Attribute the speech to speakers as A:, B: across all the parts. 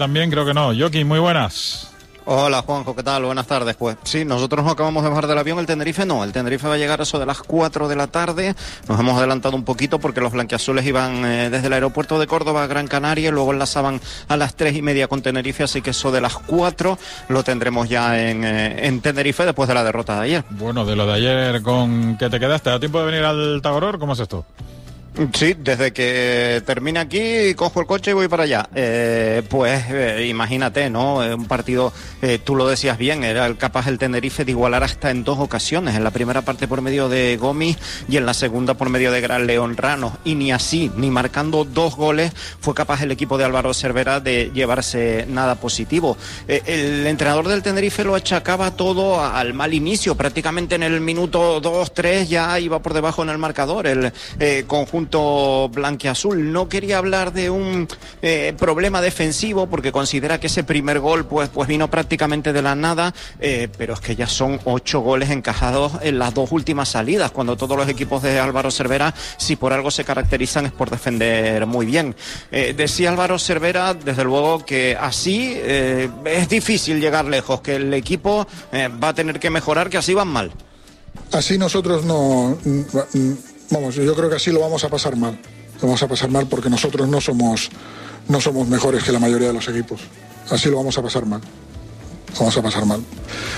A: También creo que no. Joaquín, muy buenas.
B: Hola Juanjo, ¿qué tal? Buenas tardes. Pues sí, nosotros nos acabamos de bajar del avión, el Tenerife no, el Tenerife va a llegar a eso de las 4 de la tarde, nos hemos adelantado un poquito porque los blanquiazules iban desde el aeropuerto de Córdoba a Gran Canaria y luego enlazaban a las 3:30 con Tenerife, así que eso de las 4 lo tendremos ya en Tenerife después de la derrota de ayer.
A: Bueno, de lo de ayer, ¿con qué te quedaste? ¿A tiempo de venir al Tagoror? ¿Cómo es esto?
B: Sí, desde que termine aquí, cojo el coche y voy para allá. Imagínate, ¿no? Un partido, tú lo decías bien, era capaz el Tenerife de igualar hasta en 2 ocasiones. En la primera parte por medio de Gomis y en la segunda por medio de Gran León Rano. Y ni así, ni marcando 2 goles, fue capaz el equipo de Álvaro Cervera de llevarse nada positivo. El entrenador del Tenerife lo achacaba todo al mal inicio. Prácticamente en el minuto 2-3 ya iba por debajo en el marcador. El conjunto blanquiazul no quería hablar de un problema defensivo porque considera que ese primer gol pues vino prácticamente de la nada, pero es que ya son 8 goles encajados en las 2 últimas salidas, cuando todos los equipos de Álvaro Cervera, si por algo se caracterizan, es por defender muy bien. Decía Álvaro Cervera, desde luego, que así es difícil llegar lejos, que el equipo va a tener que mejorar, que así van mal.
C: Así nosotros no... Vamos, yo creo que así lo vamos a pasar mal. Lo vamos a pasar mal porque nosotros no somos mejores que la mayoría de los equipos. Así lo vamos a pasar mal. Vamos a pasar mal.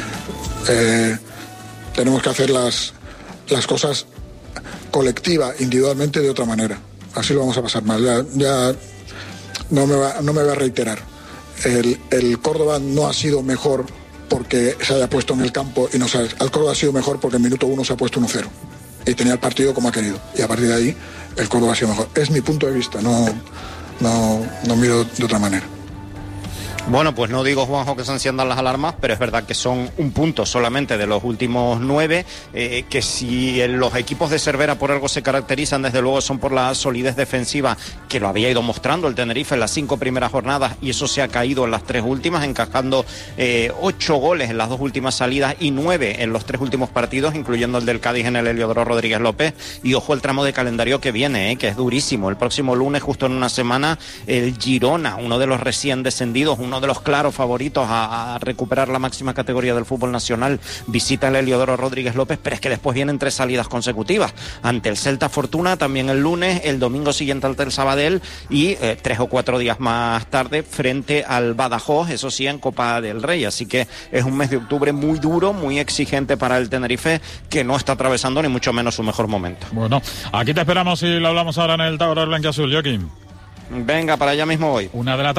C: Tenemos que hacer las cosas colectiva, individualmente, de otra manera. Así lo vamos a pasar mal. Ya no me voy a reiterar. El Córdoba no ha sido mejor porque se haya puesto en el campo y no sabes. El Córdoba ha sido mejor porque en minuto 1 se ha puesto 1-0. Y tenía el partido como ha querido. Y a partir de ahí, el Córdoba ha sido mejor. Es mi punto de vista, no miro de otra manera.
B: Bueno, pues no digo, Juanjo, que se enciendan las alarmas, pero es verdad que son un punto solamente de los últimos 9, que si los equipos de Cervera por algo se caracterizan, desde luego son por la solidez defensiva, que lo había ido mostrando el Tenerife en las 5 primeras jornadas, y eso se ha caído en las 3 últimas, encajando 8 goles en las 2 últimas salidas y 9 en los 3 últimos partidos, incluyendo el del Cádiz en el Heliodoro Rodríguez López. Y ojo el tramo de calendario que viene, que es durísimo. El próximo lunes, justo en una semana, el Girona, uno de los recién descendidos, uno de los claros favoritos a recuperar la máxima categoría del fútbol nacional, visita el Heliodoro Rodríguez López, pero es que después vienen 3 salidas consecutivas, ante el Celta Fortuna también el lunes, el domingo siguiente ante el Sabadell y 3 o 4 días más tarde frente al Badajoz, eso sí, en Copa del Rey. Así que es un mes de octubre muy duro, muy exigente para el Tenerife, que no está atravesando ni mucho menos su mejor momento.
A: Bueno, aquí te esperamos y lo hablamos ahora en el Tagoror Blanquiazul, Joaquín.
B: Venga, para allá mismo voy.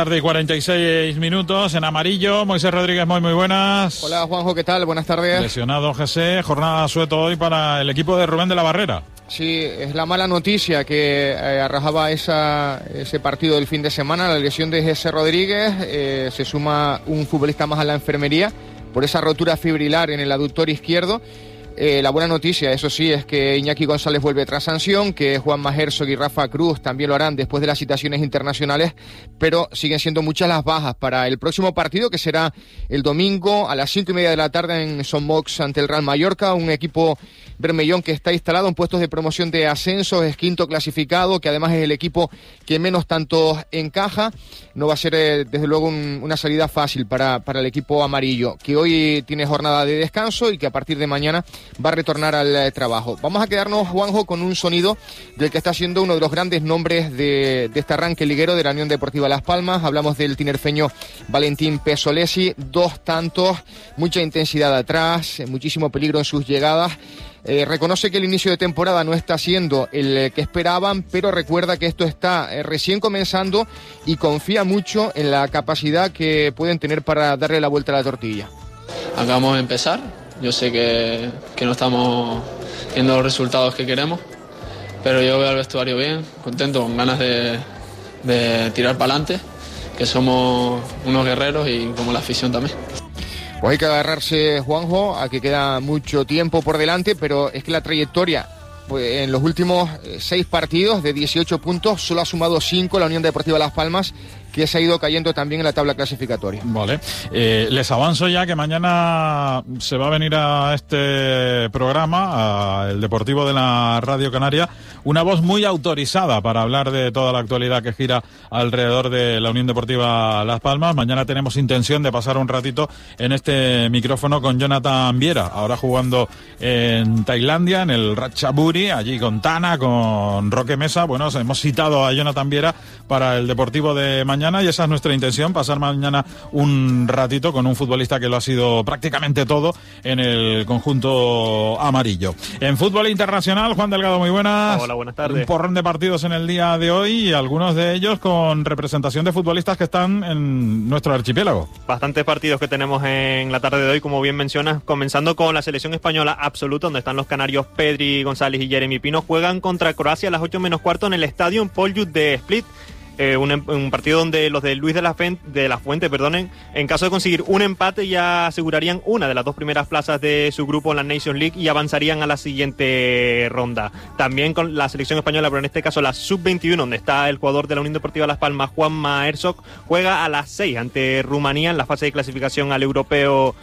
A: 1:46 en amarillo. Moisés Rodríguez, muy buenas.
D: Hola Juanjo, ¿qué tal? Buenas tardes.
A: Lesionado José, jornada sueto hoy para el equipo de Rubén de la Barrera.
D: Sí, es la mala noticia que arrojaba ese partido del fin de semana, la lesión de José Rodríguez. Se suma un futbolista más a la enfermería por esa rotura fibrilar en el aductor izquierdo. La buena noticia, eso sí, es que Iñaki González vuelve tras sanción, que Juanma Herzog y Rafa Cruz también lo harán después de las citaciones internacionales, pero siguen siendo muchas las bajas para el próximo partido, que será el domingo a las 5:30 de la tarde en Son Moix ante el Real Mallorca, un equipo bermellón que está instalado en puestos de promoción de ascenso, es 5º clasificado, que además es el equipo que menos tantos encaja. No va a ser desde luego una salida fácil para el equipo amarillo, que hoy tiene jornada de descanso y que a partir de mañana va a retornar al trabajo. Vamos a quedarnos, Juanjo, con un sonido del que está siendo uno de los grandes nombres de este arranque liguero de la Unión Deportiva Las Palmas. Hablamos del tinerfeño Valentín Pesolesi, 2 tantos, mucha intensidad atrás, muchísimo peligro en sus llegadas. Reconoce que el inicio de temporada no está siendo el que esperaban, pero recuerda que esto está recién comenzando y confía mucho en la capacidad que pueden tener para darle la vuelta a la tortilla.
E: Acabamos de empezar. Yo sé que no estamos viendo los resultados que queremos, pero yo veo al vestuario bien, contento, con ganas de tirar para adelante, que somos unos guerreros y como la afición también.
D: Pues hay que agarrarse, Juanjo, a que queda mucho tiempo por delante, pero es que la trayectoria, pues en los últimos 6 partidos de 18 puntos, solo ha sumado 5 la Unión Deportiva Las Palmas, que se ha ido cayendo también en la tabla clasificatoria.
A: Vale. Les avanzo ya que mañana se va a venir a este programa, a el Deportivo de la Radio Canaria, una voz muy autorizada para hablar de toda la actualidad que gira alrededor de la Unión Deportiva Las Palmas. Mañana tenemos intención de pasar un ratito en este micrófono con Jonathan Viera, ahora jugando en Tailandia, en el Ratchaburi, allí con Tana, con Roque Mesa. Bueno, hemos citado a Jonathan Viera para el Deportivo de mañana y esa es nuestra intención, pasar mañana un ratito con un futbolista que lo ha sido prácticamente todo en el conjunto amarillo. En fútbol internacional, Juan Delgado, muy buenas.
F: Hola, buenas tardes.
A: Un porrón de partidos en el día de hoy y algunos de ellos con representación de futbolistas que están en nuestro archipiélago.
F: Bastantes partidos que tenemos en la tarde de hoy, como bien mencionas, comenzando con la selección española absoluta, donde están los canarios Pedri González y Jeremy Pino. Juegan contra Croacia a las 8:15 en el estadio Poljud de Split. Un partido donde los de Luis de la Fuente, en caso de conseguir un empate ya asegurarían una de las dos primeras plazas de su grupo en la Nations League y avanzarían a la siguiente ronda. También con la selección española, pero en este caso la Sub-21, donde está el jugador de la Unión Deportiva Las Palmas, Juanma Herzog, juega a las 6 ante Rumanía en la fase de clasificación al Europeo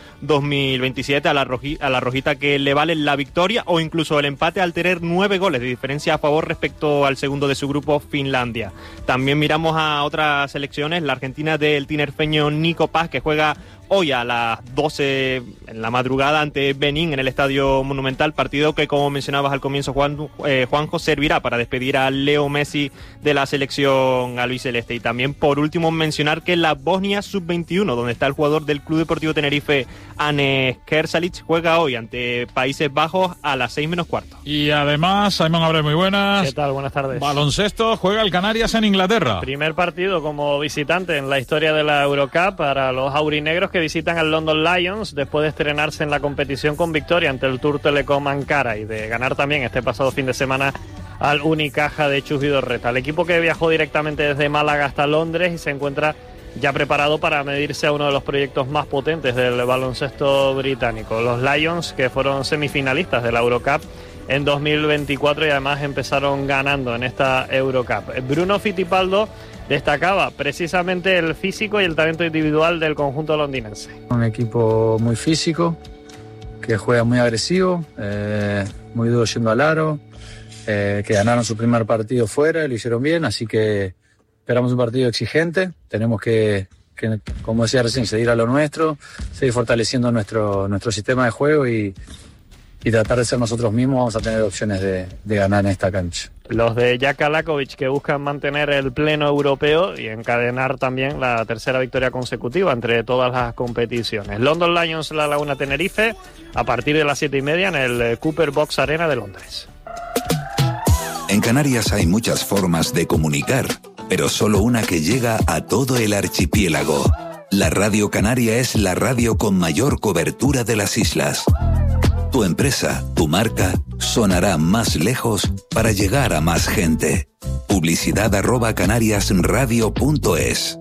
F: 2027, a la rojita que le vale la victoria o incluso el empate al tener 9 goles de diferencia a favor respecto al segundo de su grupo, Finlandia. También miramos a otras selecciones, la Argentina del tinerfeño Nico Paz, que juega hoy a las 12 en la madrugada ante Benín en el Estadio Monumental, partido que, como mencionabas al comienzo, Juanjo, servirá para despedir a Leo Messi de la selección albiceleste. Y también, por último, mencionar que la Bosnia Sub-21, donde está el jugador del Club Deportivo Tenerife, Anes Kersalic, juega hoy ante Países Bajos a las 6:15.
A: Y además, Simón Abre, muy buenas.
G: ¿Qué tal? Buenas tardes.
A: Baloncesto, juega el Canarias en Inglaterra.
G: Primer partido como visitante en la historia de la Eurocup para los aurinegros, que visitan al London Lions después de estrenarse en la competición con victoria ante el Tour Telecom Ankara y de ganar también este pasado fin de semana al Unicaja de Chus Vidorreta. El equipo que viajó directamente desde Málaga hasta Londres y se encuentra ya preparado para medirse a uno de los proyectos más potentes del baloncesto británico. Los Lions, que fueron semifinalistas de la Eurocup en 2024 y además empezaron ganando en esta Eurocup. Bruno Fittipaldo destacaba precisamente el físico y el talento individual del conjunto londinense.
H: Un equipo muy físico, que juega muy agresivo, muy duro yendo al aro, que ganaron su primer partido fuera y lo hicieron bien, así que esperamos un partido exigente. Tenemos que, como decía recién, seguir a lo nuestro, seguir fortaleciendo nuestro sistema de juego y tratar de ser nosotros mismos. Vamos a tener opciones de ganar en esta cancha.
G: Los de Jaka Lakovic, que buscan mantener el pleno europeo y encadenar también la tercera victoria consecutiva entre todas las competiciones. London Lions, La Laguna Tenerife, a partir de las 7:30 en el Cooper Box Arena de Londres.
I: En Canarias hay muchas formas de comunicar, pero solo una que llega a todo el archipiélago. La Radio Canaria es la radio con mayor cobertura de las islas. Tu empresa, tu marca, sonará más lejos para llegar a más gente. Publicidad@canariasradio.es.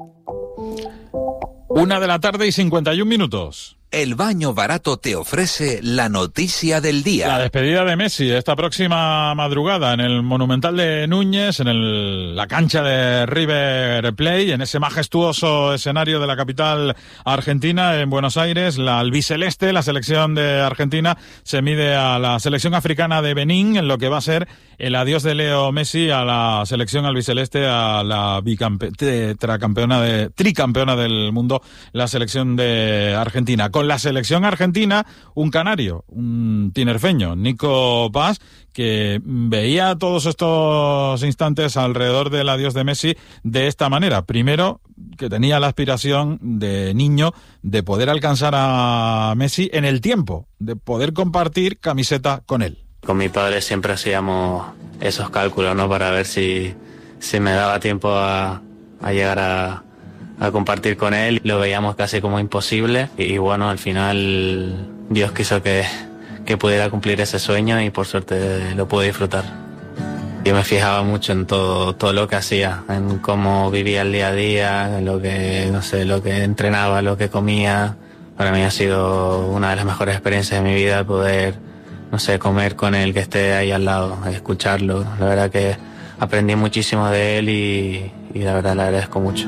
A: 1:51 PM.
I: El Baño Barato te ofrece la noticia del día.
A: La despedida de Messi esta próxima madrugada en el Monumental de Núñez, en la cancha de River Plate, en ese majestuoso escenario de la capital argentina, en Buenos Aires. La albiceleste, la selección de Argentina, se mide a la selección africana de Benín en lo que va a ser el adiós de Leo Messi a la selección albiceleste, a la tricampeona del mundo, la selección de Argentina. Con la selección argentina, un canario, un tinerfeño, Nico Paz, que veía todos estos instantes alrededor del adiós de Messi de esta manera. Primero, que tenía la aspiración de niño de poder alcanzar a Messi en el tiempo, de poder compartir camiseta con él.
J: Con mi padre siempre hacíamos esos cálculos, ¿no? Para ver si me daba tiempo a llegar a compartir con él. Lo veíamos casi como imposible y bueno, al final Dios quiso que pudiera cumplir ese sueño y por suerte lo pude disfrutar. Yo me fijaba mucho en todo lo que hacía, en cómo vivía el día a día, en lo que entrenaba, lo que comía. Para mí ha sido una de las mejores experiencias de mi vida poder, comer con él, que esté ahí al lado, escucharlo. La verdad que aprendí muchísimo de él y la verdad le agradezco mucho.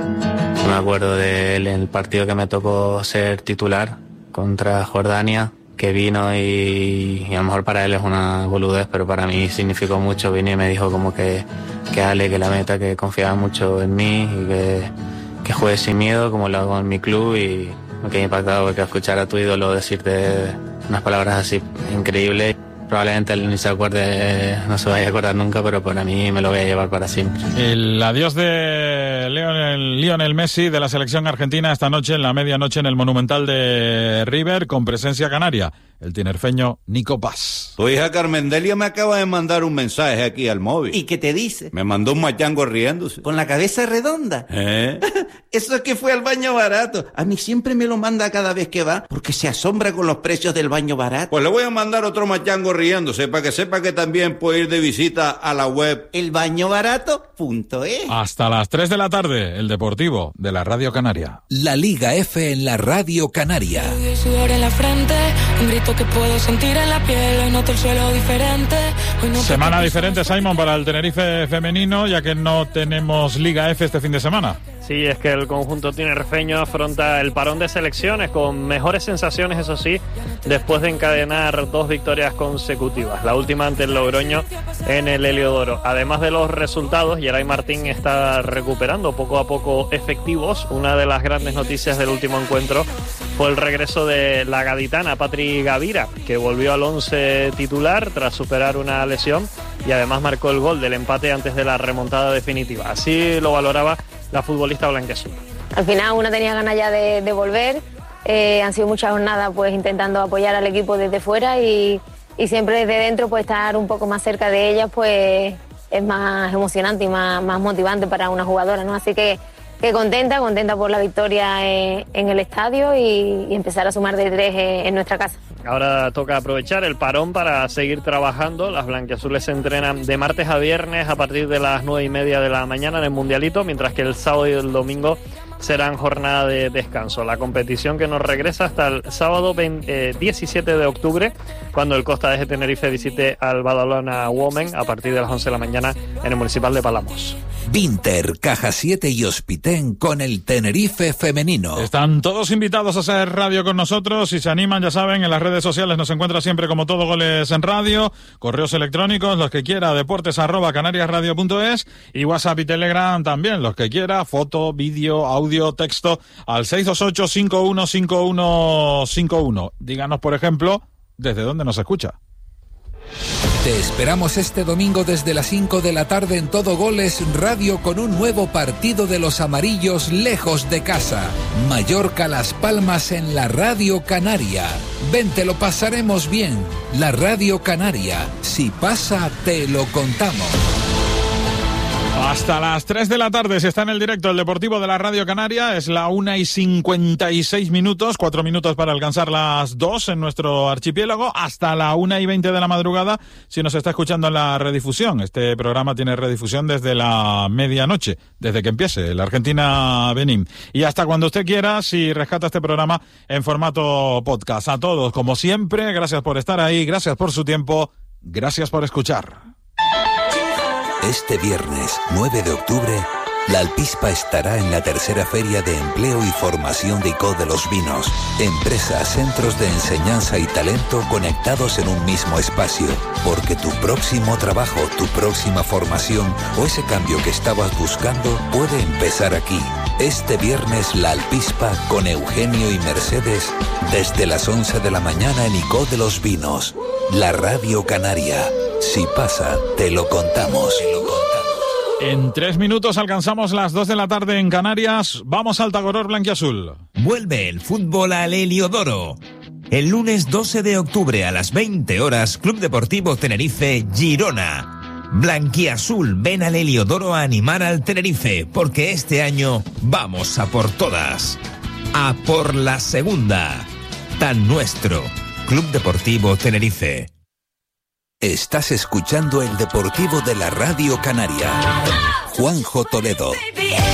J: Me acuerdo de él en el partido que me tocó ser titular contra Jordania. que vino y a lo mejor para él es una boludez, pero para mí significó mucho. Vino y me dijo como que Ale, que la meta, que confiaba mucho en mí y que juegue sin miedo como lo hago en mi club, y me quedé impactado porque escuchar a tu ídolo decirte unas palabras así increíbles. Probablemente él ni se acuerde, no se vaya a acordar nunca, pero para mí me lo voy a llevar para siempre.
A: El adiós de Lionel Messi de la selección argentina esta noche en la medianoche en el Monumental de River, con presencia canaria, el tinerfeño Nico Paz.
K: Tu hija Carmen Delia me acaba de mandar un mensaje aquí al móvil.
L: ¿Y qué te dice?
K: Me mandó un machango riéndose.
L: ¿Con la cabeza redonda? Eso es que fue al baño barato. A mí siempre me lo manda cada vez que va, porque se asombra con los precios del baño barato.
K: Pues le voy a mandar otro machango riéndose para que sepa que también puede ir de visita a la web
L: elbañobarato.es.
A: Hasta las 3 de la tarde, el Deportivo de la Radio Canaria.
I: La Liga F en la Radio Canaria.
M: Sudor en la frente, un grito que puedo sentir en la piel, hoy noto el suelo diferente.
A: Semana diferente, Simon, para el Tenerife femenino, ya que no tenemos Liga F este fin de semana.
G: Sí, es que el conjunto tinerfeño afronta el parón de selecciones con mejores sensaciones, eso sí, después de encadenar 2 victorias consecutivas, la última ante el Logroño en el Heliodoro. Además de los resultados, Geray Martín está recuperando poco a poco efectivos. Una de las grandes noticias del último encuentro fue el regreso de la gaditana Patri Gavira, que volvió al 11 titular tras superar una lesión y además marcó el gol del empate antes de la remontada definitiva. Así lo valoraba la futbolista blanquiazul.
N: Al final uno tenía ganas ya de volver, han sido muchas jornadas pues intentando apoyar al equipo desde fuera y siempre desde dentro pues estar un poco más cerca de ellas pues es más emocionante y más motivante para una jugadora, ¿no? Así que contenta por la victoria en el estadio y empezar a sumar de 3 en nuestra casa.
G: Ahora toca aprovechar el parón para seguir trabajando. Las blanquiazules se entrenan de martes a viernes a partir de las 9:30 de la mañana en el Mundialito, mientras que el sábado y el domingo serán jornada de descanso. La competición que nos regresa hasta el sábado 17 de octubre, cuando el Costa de Tenerife visite al Badalona Women a partir de las 11 de la mañana en el Municipal de Palamos.
I: Vinter, Caja 7 y Hospitén con el Tenerife femenino.
A: Están todos invitados a hacer radio con nosotros. Si se animan, ya saben, en las redes sociales nos encuentra siempre como Todo Goles en Radio, correos electrónicos, los que quiera, deportes@canariasradio.es, y WhatsApp y Telegram también, los que quiera, foto, vídeo, audio, texto, al 628-515151. Díganos, por ejemplo, desde dónde nos escucha.
I: Te esperamos este domingo desde las 5 de la tarde en Todo Goles Radio con un nuevo partido de los amarillos lejos de casa. Mallorca Las Palmas en la Radio Canaria. Ven, te lo pasaremos bien. La Radio Canaria. Si pasa, te lo contamos.
A: Hasta las 3 de la tarde se está en el directo el Deportivo de la Radio Canaria. Es la 1:56, 4 minutos para alcanzar las 2 en nuestro archipiélago. Hasta la 1:20 de la madrugada, si nos está escuchando en la redifusión. Este programa tiene redifusión desde la medianoche, desde que empiece el Argentina-Benín. Y hasta cuando usted quiera, si rescata este programa en formato podcast. A todos, como siempre, gracias por estar ahí, gracias por su tiempo, gracias por escuchar.
I: Este viernes 9 de octubre, la Alpispa estará en la tercera Feria de Empleo y Formación de ICO de los Vinos. Empresas, centros de enseñanza y talento conectados en un mismo espacio. Porque tu próximo trabajo, tu próxima formación o ese cambio que estabas buscando puede empezar aquí. Este viernes la Alpispa con Eugenio y Mercedes desde las 11 de la mañana en ICO de los Vinos. La Radio Canaria. Si pasa, te lo contamos.
A: En 3 minutos alcanzamos las 2 de la tarde en Canarias. Vamos al Tagoror blanquiazul.
O: Vuelve el fútbol al Heliodoro. El lunes 12 de octubre a las 20 horas, Club Deportivo Tenerife Girona. Blanquiazul, ven al Heliodoro a animar al Tenerife, porque este año vamos a por todas. A por la segunda. Tan nuestro. Club Deportivo Tenerife.
I: Estás escuchando el Deportivo de la Radio Canaria. Juanjo Toledo.